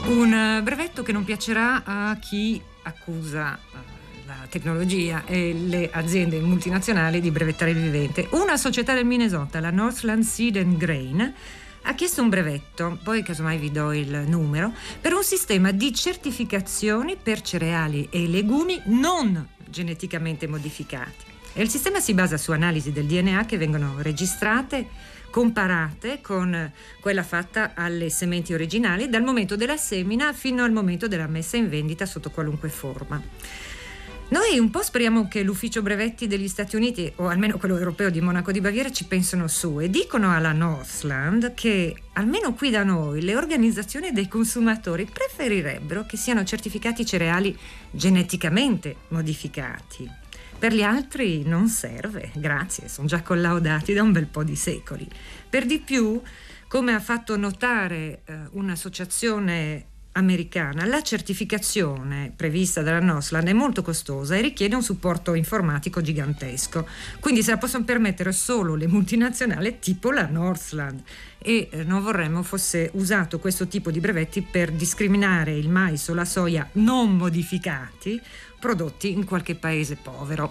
Un brevetto che non piacerà a chi accusa la tecnologia e le aziende multinazionali di brevettare il vivente. Una società del Minnesota, la Northland Seed and Grain, ha chiesto un brevetto, poi casomai vi do il numero, per un sistema di certificazioni per cereali e legumi non geneticamente modificati. E il sistema si basa su analisi del DNA che vengono registrate, comparate con quella fatta alle sementi originali dal momento della semina fino al momento della messa in vendita sotto qualunque forma. Noi un po' speriamo che l'ufficio brevetti degli Stati Uniti, o almeno quello europeo di Monaco di Baviera, ci pensano su e dicono alla Northland che almeno qui da noi le organizzazioni dei consumatori preferirebbero che siano certificati cereali geneticamente modificati. Per gli altri non serve, grazie, sono già collaudati da un bel po' di secoli. Per di più, come ha fatto notare un'associazione americana, la certificazione prevista dalla Northland è molto costosa e richiede un supporto informatico gigantesco. Quindi se la possono permettere solo le multinazionali tipo la Northland. E non vorremmo fosse usato questo tipo di brevetti per discriminare il mais o la soia non modificati prodotti in qualche paese povero.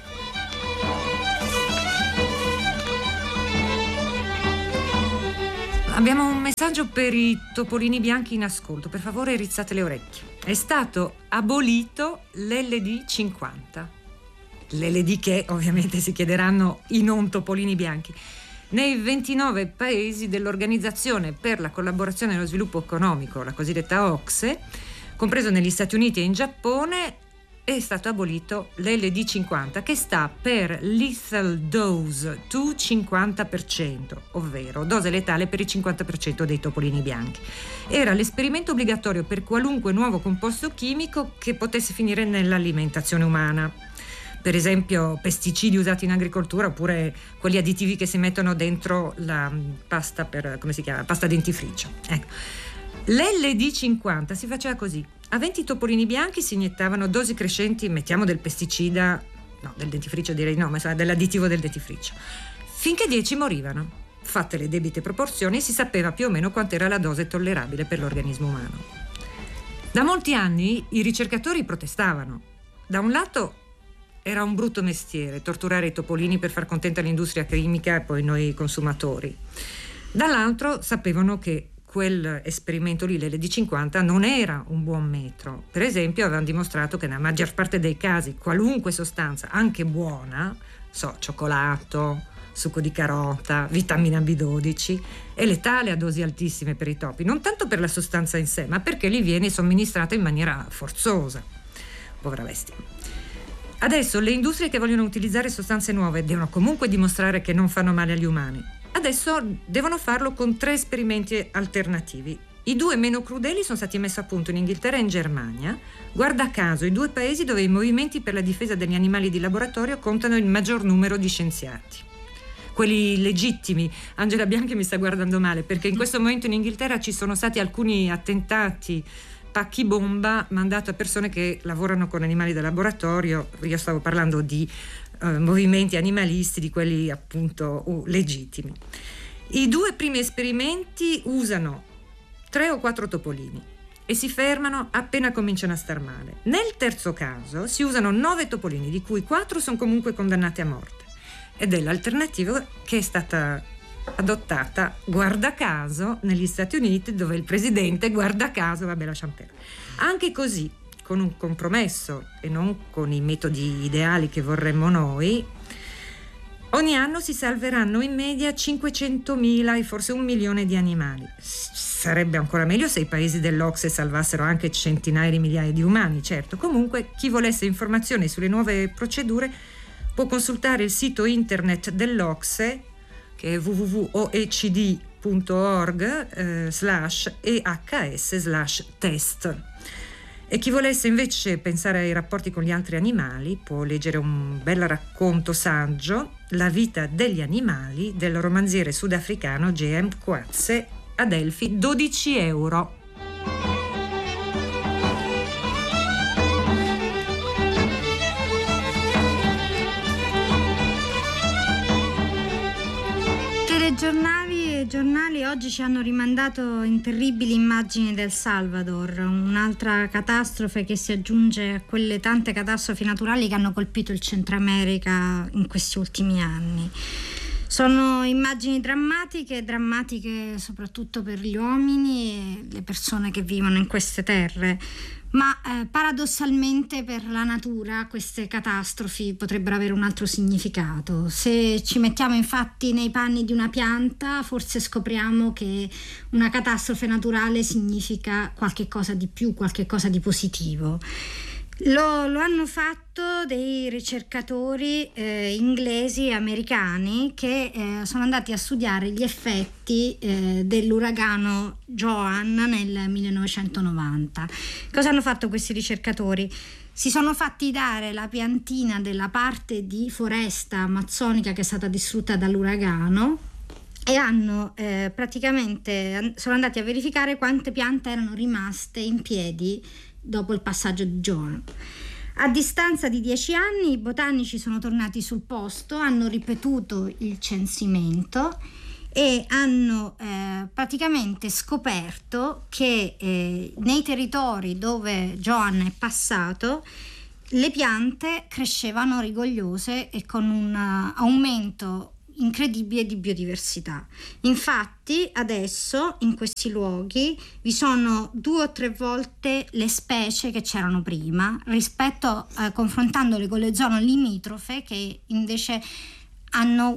Abbiamo un messaggio per i topolini bianchi in ascolto. Per favore rizzate le orecchie. È stato abolito l'LD 50. L'LD che ovviamente si chiederanno i non topolini bianchi. Nei 29 paesi dell'Organizzazione per la collaborazione e lo sviluppo economico, la cosiddetta OCSE, compreso negli Stati Uniti e in Giappone, è stato abolito l'LD 50, che sta per Lethal Dose to 50%, ovvero dose letale per il 50% dei topolini bianchi. Era l'esperimento obbligatorio per qualunque nuovo composto chimico che potesse finire nell'alimentazione umana. Per esempio pesticidi usati in agricoltura oppure quelli additivi che si mettono dentro la pasta pasta dentifricio. Ecco. L'LD 50 si faceva così. A 20 topolini bianchi si iniettavano dosi crescenti, mettiamo del pesticida, no, del dentifricio direi no, ma dell'additivo del dentifricio, finché 10 morivano. Fatte le debite proporzioni si sapeva più o meno quant'era la dose tollerabile per l'organismo umano. Da molti anni i ricercatori protestavano. Da un lato era un brutto mestiere torturare i topolini per far contenta l'industria chimica e poi noi consumatori. Dall'altro sapevano che quel esperimento lì, l'LD 50, non era un buon metro. Per esempio avevano dimostrato che nella maggior parte dei casi qualunque sostanza, anche buona, cioccolato, succo di carota, vitamina B12, è letale a dosi altissime per i topi, non tanto per la sostanza in sé, ma perché gli viene somministrata in maniera forzosa. Povera bestia. Adesso le industrie che vogliono utilizzare sostanze nuove devono comunque dimostrare che non fanno male agli umani. Adesso devono farlo con 3 esperimenti alternativi. I 2 meno crudeli sono stati messi a punto in Inghilterra e in Germania, guarda caso i 2 paesi dove i movimenti per la difesa degli animali di laboratorio contano il maggior numero di scienziati. Quelli legittimi. Angela Bianchi mi sta guardando male perché in questo momento in Inghilterra ci sono stati alcuni attentati pacchi bomba mandato a persone che lavorano con animali da laboratorio. Io stavo parlando di movimenti animalisti, di quelli appunto legittimi. I 2 primi esperimenti usano 3 o 4 topolini e si fermano appena cominciano a star male. Nel terzo caso si usano 9 topolini, di cui 4 sono comunque condannati a morte, ed è l'alternativa che è stata adottata, guarda caso, negli Stati Uniti, dove il presidente, guarda caso, lasciamo perdere. Anche così, con un compromesso e non con i metodi ideali che vorremmo noi, ogni anno si salveranno in media 500.000 e forse 1 milione di animali. Sarebbe ancora meglio se i paesi dell'OCSE salvassero anche centinaia di migliaia di umani, certo. Comunque, chi volesse informazioni sulle nuove procedure può consultare il sito internet dell'OCSE, che è www.org/ehs/test. E chi volesse invece pensare ai rapporti con gli altri animali può leggere un bel racconto saggio, La vita degli animali, del romanziere sudafricano J.M. Coetzee, Adelphi, €12. Telegiornali telegiornali oggi ci hanno rimandato in terribili immagini del Salvador, un'altra catastrofe che si aggiunge a quelle tante catastrofi naturali che hanno colpito il Centro America in questi ultimi anni. Sono immagini drammatiche soprattutto per gli uomini e le persone che vivono in queste terre. Ma paradossalmente per la natura queste catastrofi potrebbero avere un altro significato. Se ci mettiamo infatti nei panni di una pianta, forse scopriamo che una catastrofe naturale significa qualche cosa di più, qualche cosa di positivo. Lo hanno fatto dei ricercatori inglesi e americani che sono andati a studiare gli effetti dell'uragano Joan nel 1990. Cosa hanno fatto questi ricercatori? Si sono fatti dare la piantina della parte di foresta amazzonica che è stata distrutta dall'uragano e hanno sono andati a verificare quante piante erano rimaste in piedi dopo il passaggio di Joan. A distanza di 10 anni i botanici sono tornati sul posto, hanno ripetuto il censimento e hanno praticamente scoperto che nei territori dove Joan è passato le piante crescevano rigogliose e con un aumento incredibile di biodiversità. Infatti adesso in questi luoghi vi sono 2 o 3 volte le specie che c'erano prima rispetto confrontandole con le zone limitrofe che invece hanno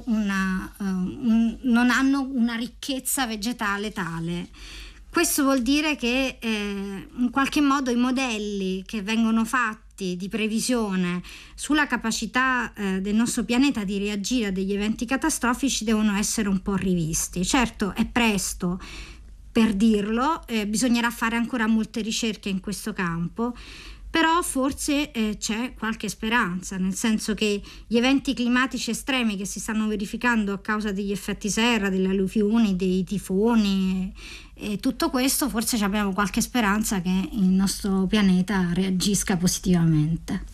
non hanno una ricchezza vegetale tale. Questo vuol dire che in qualche modo i modelli che vengono fatti di previsione sulla capacità del nostro pianeta di reagire a degli eventi catastrofici devono essere un po' rivisti. Certo, è presto per dirlo, bisognerà fare ancora molte ricerche in questo campo, però forse c'è qualche speranza, nel senso che gli eventi climatici estremi che si stanno verificando a causa degli effetti serra, delle alluvioni, dei tifoni e tutto questo, forse abbiamo qualche speranza che il nostro pianeta reagisca positivamente.